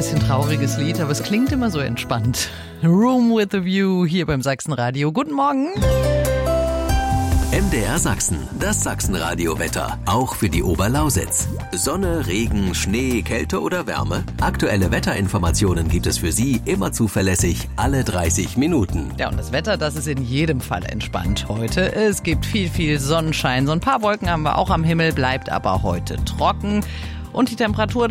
bisschen trauriges Lied, aber es klingt immer so entspannt. Room with a View hier beim Sachsenradio. Guten Morgen. MDR Sachsen, das Sachsenradio-Wetter, auch für die Oberlausitz. Sonne, Regen, Schnee, Kälte oder Wärme? Aktuelle Wetterinformationen gibt es für Sie immer zuverlässig alle 30 Minuten. Ja, und das Wetter, das ist in jedem Fall entspannt heute. Es gibt viel Sonnenschein. So ein paar Wolken haben wir auch am Himmel, bleibt aber heute trocken. Und die Temperatur